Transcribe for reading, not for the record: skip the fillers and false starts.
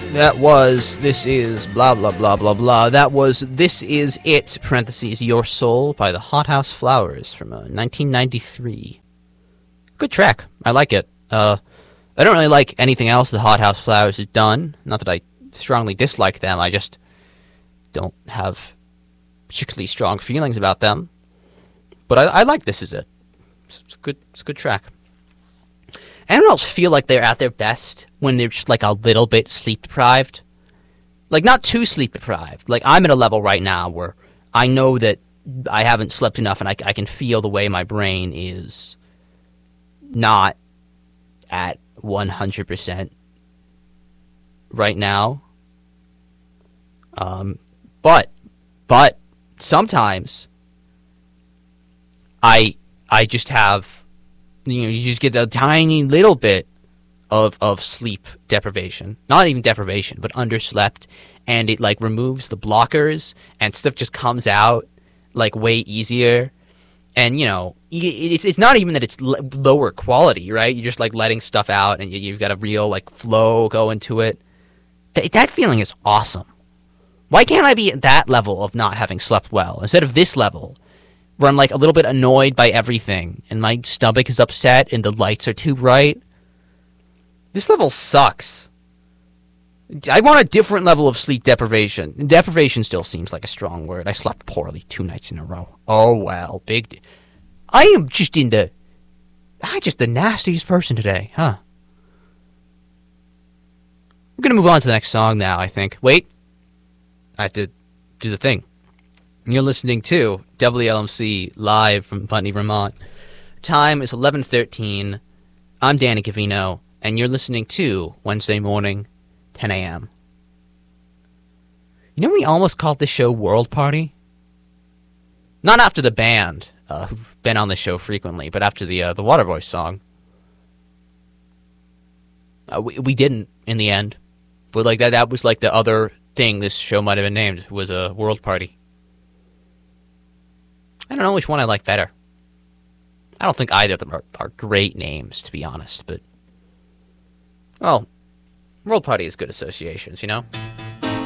That was This Is blah blah blah blah blah. That was This Is It, parentheses, Your Soul by the Hothouse Flowers from 1993. Good track. I like it. I don't really like anything else the Hothouse Flowers has done. Not that I strongly dislike them, I just don't have particularly strong feelings about them. But I like This Is It. It's a good track. Anyone else feel like they're at their best when they're just like a little bit sleep deprived? Like, not too sleep deprived. Like, I'm at a level right now where I know that I haven't slept enough, and I can feel the way my brain is not at 100% right now. But sometimes I just have, you just get a tiny little bit of sleep deprivation. Not even deprivation, but underslept, and it like removes the blockers, and stuff just comes out like way easier. And, you know, it's not even that it's lower quality, right? You're just like letting stuff out, and you've got a real like flow go into it. That feeling is awesome. Why can't I be at that level of not having slept well instead of this level where I'm like a little bit annoyed by everything and my stomach is upset and the lights are too bright? This level sucks. I want a different level of sleep deprivation. Deprivation still seems like a strong word. I slept poorly 2 nights in a row. Oh, well, I am just the nastiest person today, huh? I'm going to move on to the next song now, I think. Wait. I have to do the thing. You're listening to WLMC live from Putney, Vermont. Time is 11:13. I'm Danny Cavino, and you're listening to Wednesday Morning, 10 a.m. You know, we almost called this show World Party? Not after the band, who've been on the show frequently, but after the Waterboy song. We didn't, in the end. But like that was like the other thing this show might have been named, was a World Party. I don't know which one I like better. I don't think either of them are great names, to be honest, but... well, World Party is good associations, you know?